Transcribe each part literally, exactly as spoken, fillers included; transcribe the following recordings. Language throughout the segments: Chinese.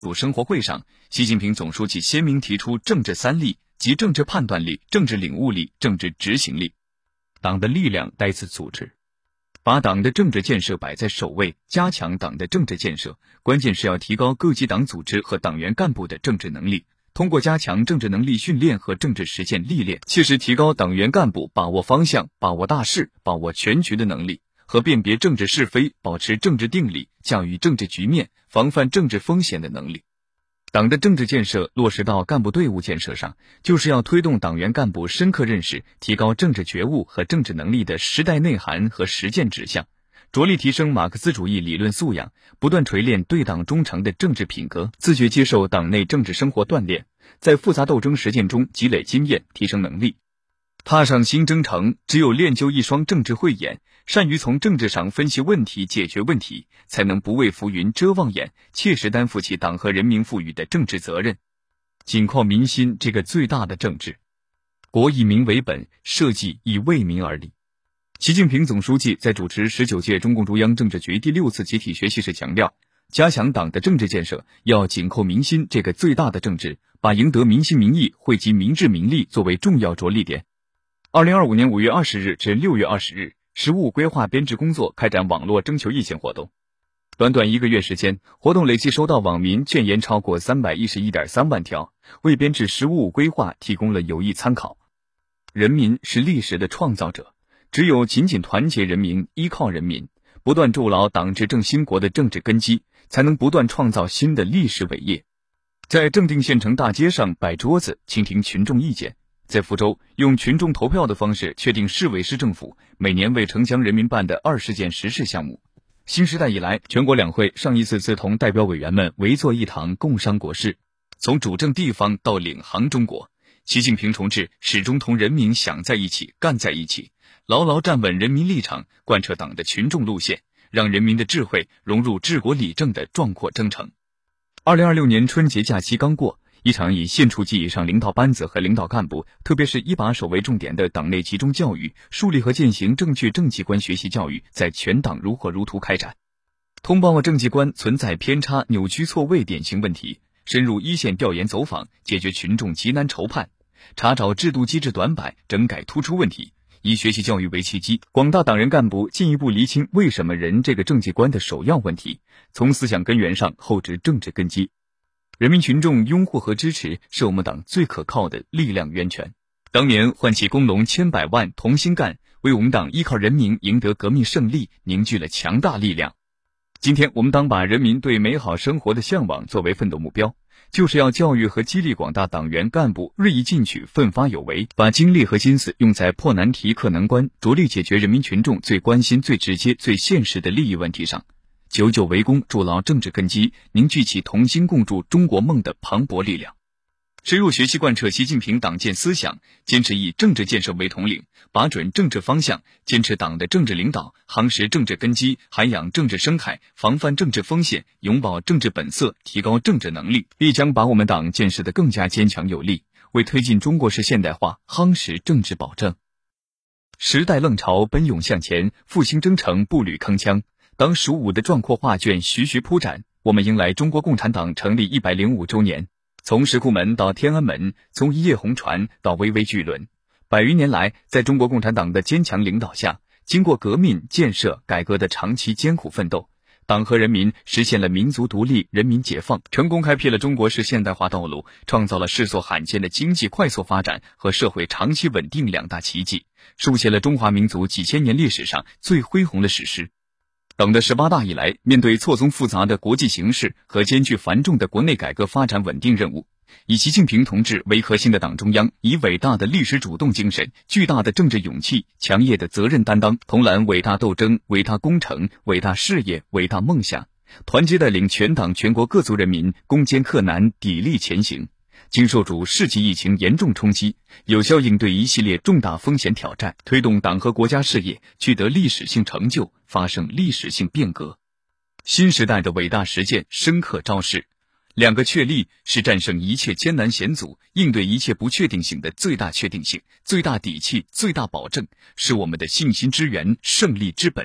组生活会上，习近平总书记鲜明提出政治三力，即政治判断力、政治领悟力、政治执行力。党的力量在此组织，把党的政治建设摆在首位，加强党的政治建设，关键是要提高各级党组织和党员干部的政治能力，通过加强政治能力训练和政治实践历练，切实提高党员干部把握方向、把握大势、把握全局的能力和辨别政治是非、保持政治定力、驾驭政治局面、防范政治风险的能力。党的政治建设落实到干部队伍建设上，就是要推动党员干部深刻认识、提高政治觉悟和政治能力的时代内涵和实践指向，着力提升马克思主义理论素养，不断锤炼对党忠诚的政治品格，自觉接受党内政治生活锻炼，在复杂斗争实践中积累经验，提升能力。踏上新征程，只有练就一双政治慧眼，善于从政治上分析问题、解决问题，才能不畏浮云遮望眼，切实担负起党和人民赋予的政治责任，紧靠民心这个最大的政治。国以民为本，社稷以为民而立。习近平总书记在主持十九届中共中央政治局第六次集体学习时强调，加强党的政治建设要紧扣民心这个最大的政治，把赢得民心民意、惠及民智民力作为重要着力点。二零二五年五月二十日至六月二十日，实务规划编制工作开展网络征求意见活动。短短一个月时间，活动累计收到网民卷言超过三百一十一点三万条，为编制实务规划提供了有益参考。人民是历史的创造者，只有紧紧团结人民，依靠人民，不断筑牢党执政兴国的政治根基，才能不断创造新的历史伟业。在正定县城大街上摆桌子，倾听群众意见。在福州，用群众投票的方式确定市委市政府每年为城乡人民办的二十件实事项目。新时代以来，全国两会上一次次同代表委员们围坐一堂共商国事，从主政地方到领航中国，习近平同志始终同人民想在一起、干在一起，牢牢站稳人民立场，贯彻党的群众路线，让人民的智慧融入治国理政的壮阔征程。二零二六年春节假期刚过，一场以县处级以上领导班子和领导干部，特别是一把手为重点的党内集中教育、树立和践行正确政绩观学习教育在全党如火如荼开展，通报政绩观存在偏差、扭曲错位典型问题，深入一线调研走访，解决群众急难愁盼，查找制度机制短板，整改突出问题，以学习教育为契机，广大党员干部进一步厘清为什么人这个政绩观的首要问题，从思想根源上厚植政治根基。人民群众拥护和支持是我们党最可靠的力量源泉。当年唤起工农千百万同心干，为我们党依靠人民赢得革命胜利凝聚了强大力量。今天我们党把人民对美好生活的向往作为奋斗目标，就是要教育和激励广大党员干部锐意进取、奋发有为，把精力和心思用在破难题、克难关，着力解决人民群众最关心、最直接、最现实的利益问题上，久久为功，筑牢政治根基，凝聚起同心共筑中国梦的磅礴力量。深入学习贯彻习近平党建思想，坚持以政治建设为统领，把准政治方向，坚持党的政治领导，夯实政治根基，涵养政治生态，防范政治风险，永葆政治本色，提高政治能力，必将把我们党建设得更加坚强有力，为推进中国式现代化夯实政治保证。时代浪潮奔涌向前，复兴征程步履铿锵。当十五的壮阔画卷徐徐铺展，我们迎来中国共产党成立一百零五周年。从石库门到天安门，从一叶红船到巍巍巨轮，百余年来，在中国共产党的坚强领导下，经过革命、建设、改革的长期艰苦奋斗，党和人民实现了民族独立、人民解放，成功开辟了中国式现代化道路，创造了世所罕见的经济快速发展和社会长期稳定两大奇迹，书写了中华民族几千年历史上最恢宏的史诗。党的十八大以来，面对错综复杂的国际形势和艰巨繁重的国内改革发展稳定任务，以习近平同志为核心的党中央，以伟大的历史主动精神、巨大的政治勇气、强烈的责任担当，统揽伟大斗争、伟大工程、伟大事业、伟大梦想，团结带领全党全国各族人民攻坚克难，砥砺前行，经受住世纪疫情严重冲击，有效应对一系列重大风险挑战，推动党和国家事业取得历史性成就，发生历史性变革。新时代的伟大实践深刻昭示，两个确立是战胜一切艰难险阻、应对一切不确定性的最大确定性、最大底气、最大保证，是我们的信心之源、胜利之本。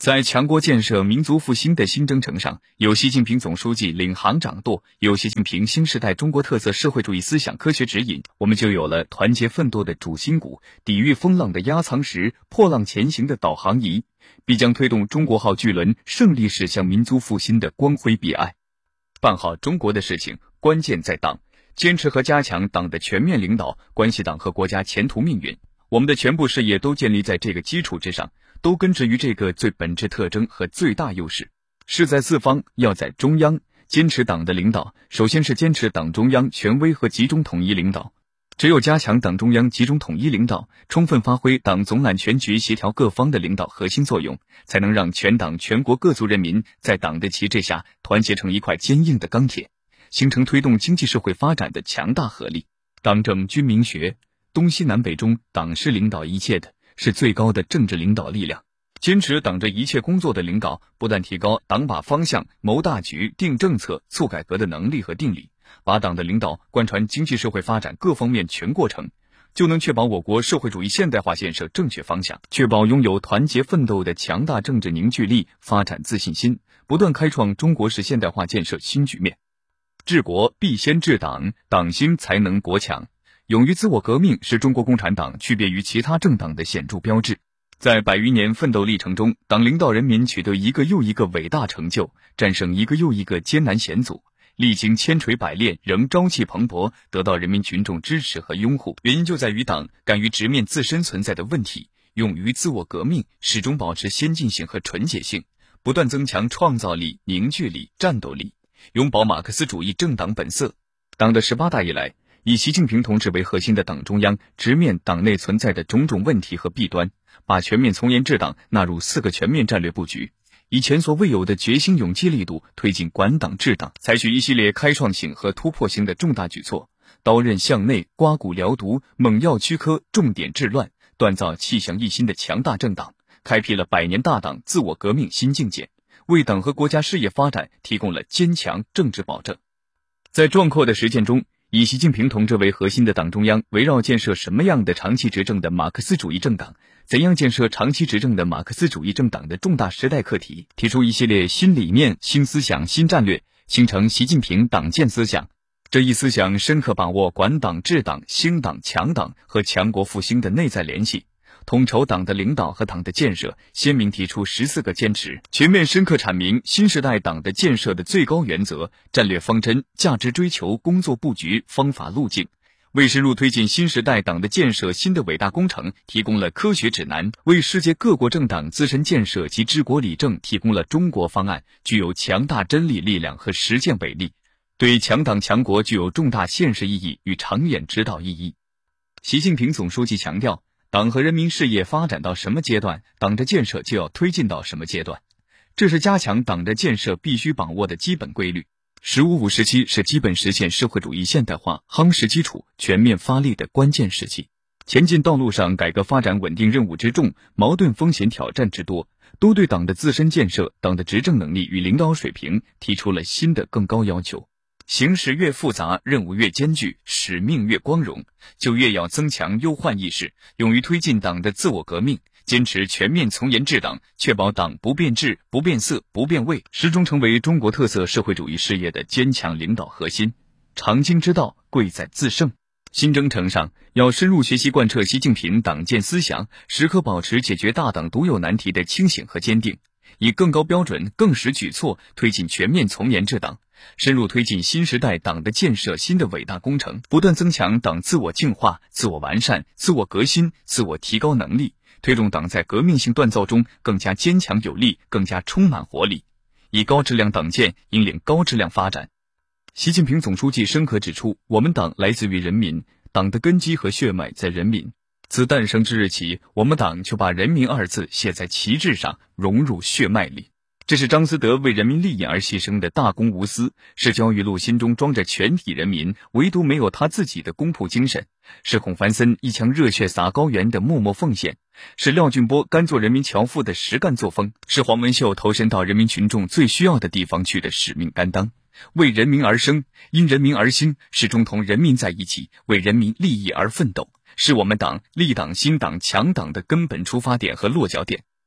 在强国建设、民族复兴的新征程上，有习近平总书记领航掌舵，有习近平新时代中国特色社会主义思想科学指引，我们就有了团结奋斗的主心骨，抵御风浪的压舱石，破浪前行的导航仪，必将推动中国号巨轮胜利驶向民族复兴的光辉彼岸。办好中国的事情，关键在党，坚持和加强党的全面领导，关系党和国家前途命运。我们的全部事业都建立在这个基础之上，都根植于这个最本质特征和最大优势。事在四方，要在中央。坚持党的领导，首先是坚持党中央权威和集中统一领导。只有加强党中央集中统一领导，充分发挥党总揽全局协调各方的领导核心作用，才能让全党全国各族人民在党的旗帜下团结成一块坚硬的钢铁，形成推动经济社会发展的强大合力。党政军民学，东西南北中，党是领导一切的，是最高的政治领导力量。坚持党这一切工作的领导，不但提高党把方向、谋大局、定政策、促改革的能力和定力，把党的领导贯穿经济社会发展各方面全过程，就能确保我国社会主义现代化建设正确方向，确保拥有团结奋斗的强大政治凝聚力、发展自信心，不断开创中国式现代化建设新局面。治国必先治党，党兴才能国强。勇于自我革命是中国共产党区别于其他政党的显著标志。在百余年奋斗历程中，党领导人民取得一个又一个伟大成就，战胜一个又一个艰难险阻，历经千锤百炼仍朝气蓬勃，得到人民群众支持和拥护。原因就在于党敢于直面自身存在的问题，勇于自我革命，始终保持先进性和纯洁性，不断增强创造力、凝聚力、战斗力，永葆马克思主义政党本色。党的十八大以来，以习近平同志为核心的党中央直面党内存在的种种问题和弊端，把全面从严治党纳入四个全面战略布局，以前所未有的决心勇气力度推进管党治党，采取一系列开创性和突破性的重大举措，刀刃向内，刮骨疗毒，猛药驱科，重点治乱，锻造气象一新的强大政党，开辟了百年大党自我革命新境界，为党和国家事业发展提供了坚强政治保证。在壮阔的实践中，以习近平同志为核心的党中央围绕建设什么样的长期执政的马克思主义政党，怎样建设长期执政的马克思主义政党的重大时代课题，提出一系列新理念、新思想、新战略，形成习近平党建思想。这一思想深刻把握管党治党、兴党强党和强国复兴的内在联系，统筹党的领导和党的建设，鲜明提出十四个坚持，全面深刻阐明新时代党的建设的最高原则、战略方针、价值追求、工作布局、方法路径，为深入推进新时代党的建设新的伟大工程提供了科学指南，为世界各国政党自身建设及治国理政提供了中国方案，具有强大真理力量和实践伟力，对强党强国具有重大现实意义与长远指导意义。习近平总书记强调，党和人民事业发展到什么阶段，党的建设就要推进到什么阶段，这是加强党的建设必须把握的基本规律。十五五时期是基本实现社会主义现代化夯实基础、全面发力的关键时期。前进道路上，改革发展稳定任务之重，矛盾风险挑战之多，都对党的自身建设、党的执政能力与领导水平提出了新的更高要求。形势越复杂，任务越艰巨，使命越光荣，就越要增强忧患意识，勇于推进党的自我革命，坚持全面从严治党，确保党不变质、不变色、不变味，始终成为中国特色社会主义事业的坚强领导核心。长经之道，贵在自胜。新征程上，要深入学习贯彻习近平党建思想，时刻保持解决大党独有难题的清醒和坚定，以更高标准、更实举措推进全面从严治党，深入推进新时代党的建设新的伟大工程，不断增强党自我净化、自我完善、自我革新、自我提高能力，推动党在革命性锻造中更加坚强有力，更加充满活力，以高质量党建引领高质量发展。习近平总书记深刻指出，我们党来自于人民，党的根基和血脉在人民。自诞生之日起，我们党就把人民二字写在旗帜上，融入血脉里。这是张思德为人民利益而牺牲的大公无私，是焦裕禄心中装着全体人民，唯独没有他自己的公仆精神，是孔繁森一腔热血洒高原的默默奉献，是廖俊波甘做人民樵夫的实干作风，是黄文秀投身到人民群众最需要的地方去的使命担当。为人民而生，因人民而兴，始终同人民在一起，为人民利益而奋斗，是我们党立党兴党强党的根本出发点和落脚点。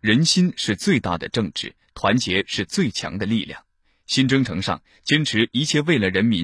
人心是最大的政治，团结是最强的力量。新征程上，坚持一切为了人民。